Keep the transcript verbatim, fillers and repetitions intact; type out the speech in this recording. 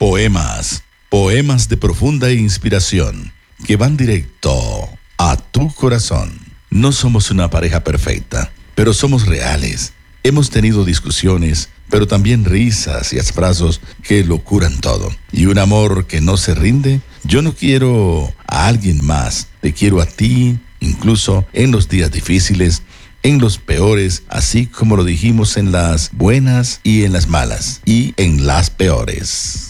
Poemas, poemas de profunda inspiración que van directo a tu corazón. No somos una pareja perfecta, pero somos reales. Hemos tenido discusiones, pero también risas y abrazos que lo curan todo. Y un amor que no se rinde. Yo no quiero a alguien más, te quiero a ti, incluso en los días difíciles, en los peores, así como lo dijimos en las buenas y en las malas, y en las peores.